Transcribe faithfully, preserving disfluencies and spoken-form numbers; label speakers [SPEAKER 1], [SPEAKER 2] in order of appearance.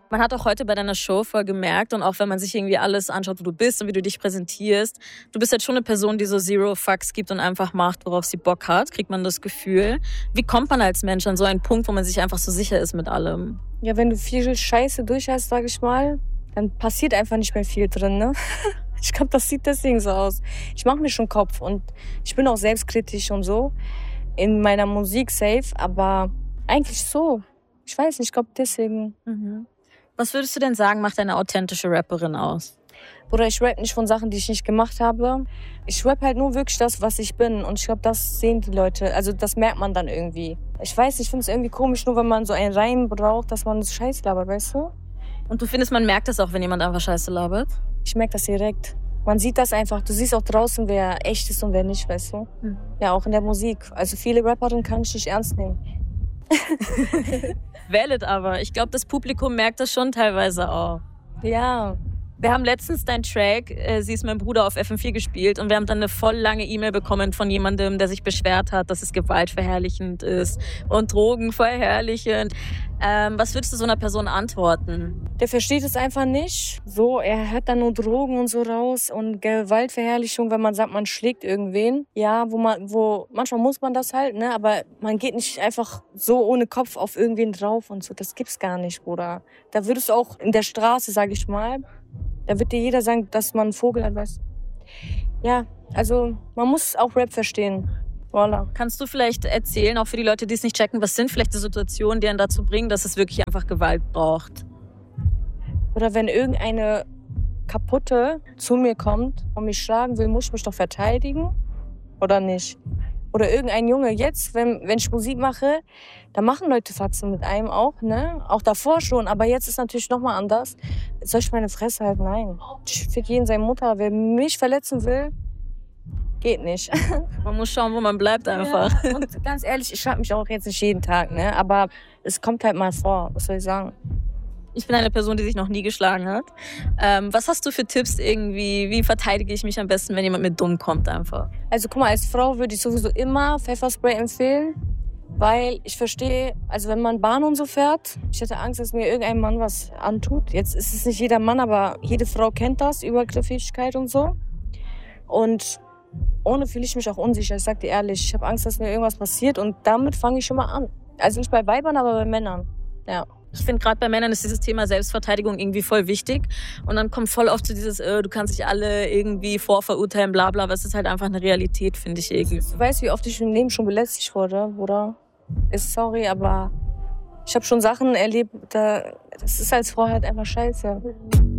[SPEAKER 1] Man hat auch heute bei deiner Show voll gemerkt und auch wenn man sich irgendwie alles anschaut, wo du bist und wie du dich präsentierst, du bist jetzt schon eine Person, die so zero fucks gibt und einfach macht, worauf sie Bock hat, kriegt man das Gefühl. Wie kommt man als Mensch an so einen Punkt, wo man sich einfach so sicher ist mit allem?
[SPEAKER 2] Ja, wenn du viel Scheiße durch hast, sag ich mal, dann passiert einfach nicht mehr viel drin, ne? Ich glaube, das sieht deswegen so aus. Ich mache mir schon Kopf und ich bin auch selbstkritisch und so in meiner Musik safe, aber eigentlich so. Ich weiß nicht, ich glaube deswegen.
[SPEAKER 1] Mhm. Was würdest du denn sagen, macht eine authentische Rapperin aus?
[SPEAKER 2] Oder ich rap nicht von Sachen, die ich nicht gemacht habe. Ich rap halt nur wirklich das, was ich bin. Und ich glaube, das sehen die Leute. Also das merkt man dann irgendwie. Ich weiß nicht, ich finde es irgendwie komisch, nur wenn man so einen Reim braucht, dass man das Scheiß labert, weißt du?
[SPEAKER 1] Und du findest, man merkt das auch, wenn jemand einfach Scheiße labert?
[SPEAKER 2] Ich merke das direkt. Man sieht das einfach. Du siehst auch draußen, wer echt ist und wer nicht, weißt du? Mhm. Ja, auch in der Musik. Also viele Rapperinnen kann ich nicht ernst nehmen.
[SPEAKER 1] Valid aber. Ich glaube, das Publikum merkt das schon teilweise auch.
[SPEAKER 2] Ja.
[SPEAKER 1] Wir haben letztens deinen Track, äh, Sie ist mein Bruder, auf F M vier gespielt und wir haben dann eine voll lange E-Mail bekommen von jemandem, der sich beschwert hat, dass es gewaltverherrlichend ist und drogenverherrlichend. Ähm, was würdest du so einer Person antworten?
[SPEAKER 2] Der versteht es einfach nicht. So, er hört dann nur Drogen und so raus und Gewaltverherrlichung, wenn man sagt, man schlägt irgendwen. Ja, wo man, wo, manchmal muss man das halt, ne, aber man geht nicht einfach so ohne Kopf auf irgendwen drauf und so. Das gibt's gar nicht, Bruder. Da würdest du auch in der Straße, sag ich mal, da wird dir jeder sagen, dass man einen Vogel hat, weißt du. Ja, also man muss auch Rap verstehen. Voilà.
[SPEAKER 1] Kannst du vielleicht erzählen, auch für die Leute, die es nicht checken, was sind vielleicht die Situationen, die einen dazu bringen, dass es wirklich einfach Gewalt braucht?
[SPEAKER 2] Oder wenn irgendeine Kaputte zu mir kommt und mich schlagen will, muss ich mich doch verteidigen? Oder nicht? Oder irgendein Junge, jetzt, wenn, wenn ich Musik mache, da machen Leute Fatzen mit einem auch, ne? Auch davor schon, aber jetzt ist natürlich nochmal anders. Soll ich meine Fresse halten? Nein. Ich fick jeden seine Mutter. Wer mich verletzen will, geht nicht.
[SPEAKER 1] Man muss schauen, wo man bleibt einfach.
[SPEAKER 2] Ja, und ganz ehrlich, ich schlag mich auch jetzt nicht jeden Tag, ne? Aber es kommt halt mal vor, was soll ich sagen?
[SPEAKER 1] Ich bin eine Person, die sich noch nie geschlagen hat. Ähm, was hast du für Tipps irgendwie? Wie verteidige ich mich am besten, wenn jemand mir dumm kommt einfach?
[SPEAKER 2] Also guck mal, als Frau würde ich sowieso immer Pfefferspray empfehlen, weil ich verstehe, also wenn man Bahn und so fährt, ich hatte Angst, dass mir irgendein Mann was antut. Jetzt ist es nicht jeder Mann, aber jede Frau kennt das, Übergriffigkeit und so. Und ohne fühle ich mich auch unsicher, ich sag dir ehrlich. Ich habe Angst, dass mir irgendwas passiert und damit fange ich schon mal an. Also nicht bei Weibern, aber bei Männern, ja.
[SPEAKER 1] Ich finde, gerade bei Männern ist dieses Thema Selbstverteidigung irgendwie voll wichtig. Und dann kommt voll oft zu dieses, äh, du kannst dich alle irgendwie vorverurteilen, bla bla. Aber es ist halt einfach eine Realität, finde ich irgendwie.
[SPEAKER 2] Du weißt, wie oft ich im Leben schon belästigt wurde, oder? Ist sorry, aber ich habe schon Sachen erlebt, da, das ist als Frau halt einfach scheiße.